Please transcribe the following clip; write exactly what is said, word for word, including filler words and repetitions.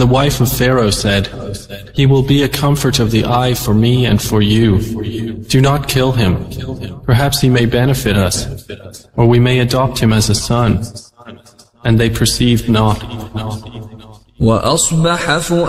the wife of Pharaoh said, "He will be a comfort of the eye for me and for you. Do not kill him. Perhaps he may benefit us, or we may adopt him as a son." And they perceived not.